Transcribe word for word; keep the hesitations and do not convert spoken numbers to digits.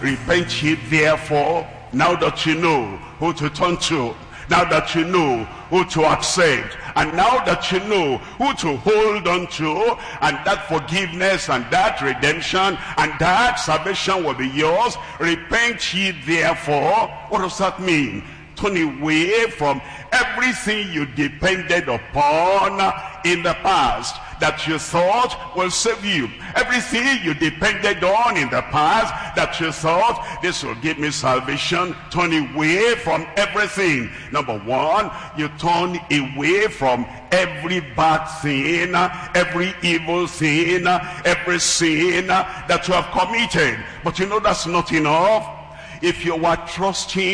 Repent ye therefore, now that you know who to turn to, now that you know who to accept, and now that you know who to hold on to, and that forgiveness and that redemption and that salvation will be yours. Repent ye therefore. What does that mean? Turn away from everything you depended upon in the past that you thought will save you. Everything you depended on in the past that you thought, this will give me salvation. Turn away from everything. Number one, you turn away from every bad thing, every evil thing, every sin that you have committed. But you know that's not enough. If you were trusting